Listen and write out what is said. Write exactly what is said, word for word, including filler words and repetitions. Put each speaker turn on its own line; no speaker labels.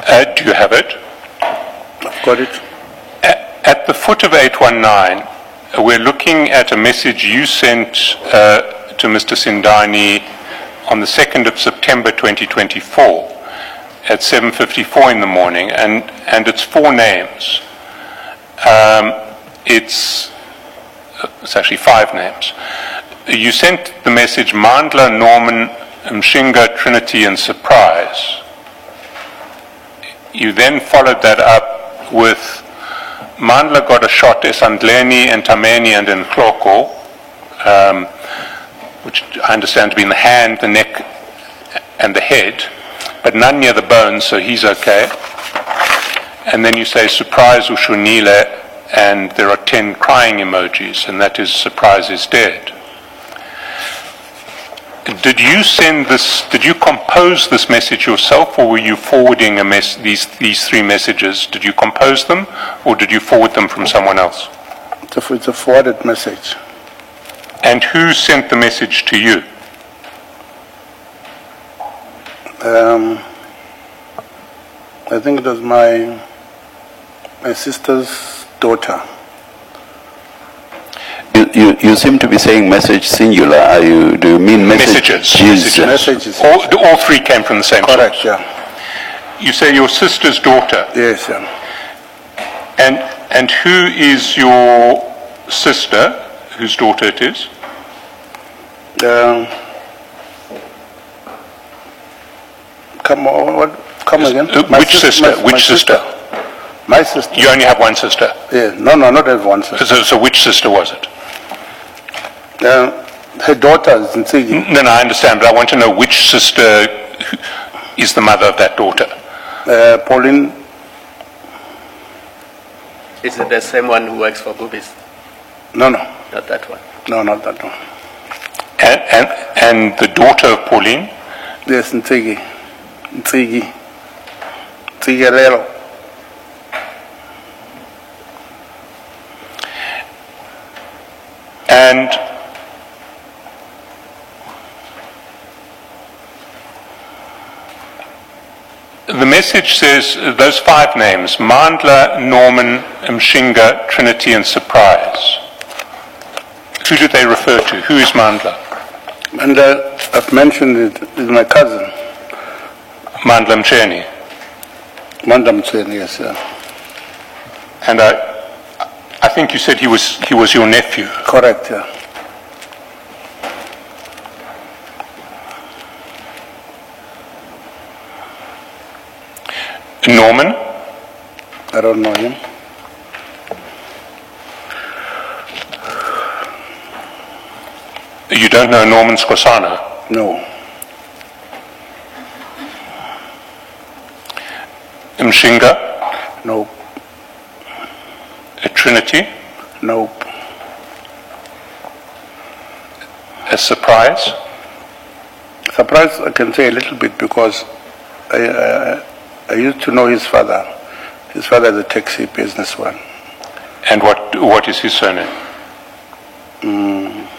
Uh, do you have it?
I've got it.
At, at the foot of eight one nine, uh, we're looking at a message you sent uh, to Mister Sindani on the second of September twenty twenty-four at seven fifty-four in the morning, and, and it's four names. Um, it's, it's actually five names. You sent the message Mandla, Norman, Mshinga, Trinity, and Surprise. You then followed that up with Mandla got a shot Esandleni, Entameni, and Nkloko, um, which I understand to be in the hand, the neck, and the head, but none near the bones, so he's okay. And then you say Surprise Ushunile, and there are ten crying emojis, and that is Surprise is dead. Did you send this, did you compose this message yourself, or were you forwarding a mess, these, these three messages? Did you compose them, or did you forward them from someone else?
It's a, it's a forwarded message.
And who sent the message to you?
Um, I think it was my, my sister's daughter.
You, you, you seem to be saying message singular. Are you, do you mean message?
Messages.
Jesus.
Messages.
All, all three came from the same
Correct,
source.
yeah.
You say your sister's daughter.
Yes, yeah.
And, and who is your sister, whose daughter it is?
Um, come on, what, come again?
Uh,
My
which
sis-
sister?
my-
Which
my
sister?
My sister.
You only have one sister.
Yeah, no, no, not have one sister.
So, so which sister was it?
Uh, her daughter is in Tsigi.
No, no, I understand, but I want to know which sister is the mother of that daughter.
Uh, Pauline.
Is it the same one who works for Boobies?
No, no,
Not that one.
no, not that one.
And, and, and the daughter of Pauline?
Yes, in Tsigi. In Tsigi. Tsigelelo.
And the message says uh, those five names, Mandla, Norman, Mshinga, Trinity, and Surprise. Who do they refer to? Who is Mandla?
And uh, I've mentioned it is my cousin,
Mandla Mcheni.
Mandam Tsen, yes, yeah.
And I, I think you said he was, he was your nephew.
Correct, yeah.
Norman?
I don't know him.
You don't know Norman Skosana?
No.
Mshinga?
Nope.
A Trinity?
Nope.
A Surprise?
Surprise, I can say a little bit because I, I, I used to know his father. His father is a taxi businessman.
And what, what is his surname?
Mm.